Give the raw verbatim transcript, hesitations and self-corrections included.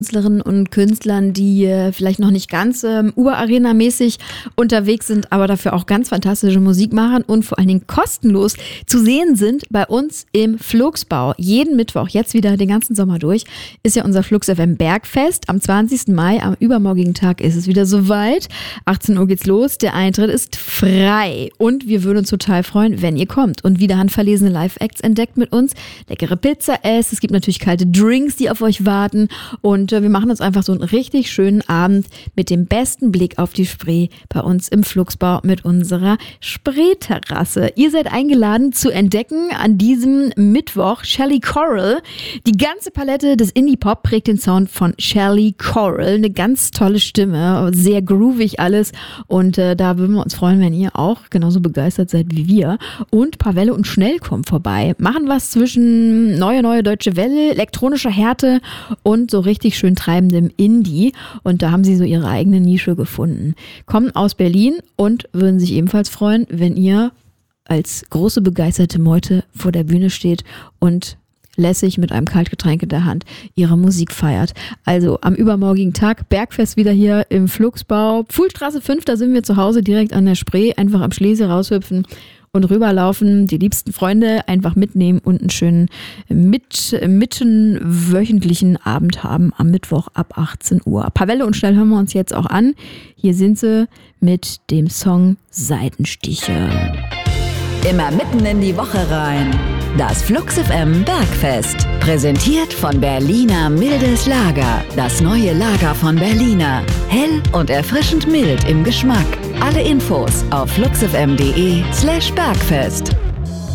Künstlerinnen und Künstlern, die äh, vielleicht noch nicht ganz ähm, Urarena-mäßig unterwegs sind, aber dafür auch ganz fantastische Musik machen und vor allen Dingen kostenlos zu sehen sind bei uns im Flugsbau. Jeden Mittwoch, jetzt wieder den ganzen Sommer durch, ist ja unser Flux F M Bergfest. Am zwanzigsten Mai, am übermorgigen Tag, ist es wieder soweit. achtzehn Uhr geht's los, der Eintritt ist frei und wir würden uns total freuen, wenn ihr kommt und wieder handverlesene Live-Acts entdeckt mit uns, leckere Pizza esst, es gibt natürlich kalte Drinks, die auf euch warten und wir machen uns einfach so einen richtig schönen Abend mit dem besten Blick auf die Spree bei uns im Flugsbau mit unserer Spreeterrasse. Ihr seid eingeladen zu entdecken an diesem Mittwoch Shelly Coral. Die ganze Palette des Indie-Pop prägt den Sound von Shelly Coral. Eine ganz tolle Stimme, sehr groovig alles und äh, da würden wir uns freuen, wenn ihr auch genauso begeistert seid wie wir. Und Pavelle und Schnell kommen vorbei. Machen was zwischen neue, neue deutsche Welle, elektronischer Härte und so richtig schön treibendem Indie und da haben sie so ihre eigene Nische gefunden. Kommen aus Berlin und würden sich ebenfalls freuen, wenn ihr als große begeisterte Meute vor der Bühne steht und lässig mit einem Kaltgetränk in der Hand ihre Musik feiert. Also am übermorgigen Tag Bergfest wieder hier im Flugsbau. Pfuhlstraße fünf, da sind wir zu Hause direkt an der Spree. Einfach am Schlesien raushüpfen und rüberlaufen, die liebsten Freunde einfach mitnehmen und einen schönen mit, mitten wöchentlichen Abend haben am Mittwoch ab achtzehn Uhr. Pavelle und Schnell hören wir uns jetzt auch an. Hier sind sie mit dem Song Seitenstiche. Immer mitten in die Woche rein. Das Flux F M Bergfest. Präsentiert von Berliner Mildes Lager. Das neue Lager von Berliner. Hell und erfrischend mild im Geschmack. Alle Infos auf fluxfm.de slash Bergfest.